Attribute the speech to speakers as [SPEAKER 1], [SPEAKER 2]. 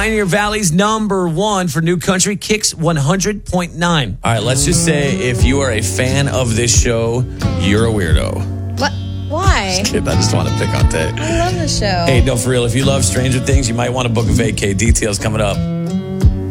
[SPEAKER 1] Pioneer Valley's number one for new country, Kicks 100.9. All right, let's just say if you are a fan of this show, you're a weirdo.
[SPEAKER 2] What? Why?
[SPEAKER 1] I just want to pick on Tay.
[SPEAKER 2] I love the show.
[SPEAKER 1] Hey, no, for real, if you love Stranger Things, you might want to book a vacay. Details coming up.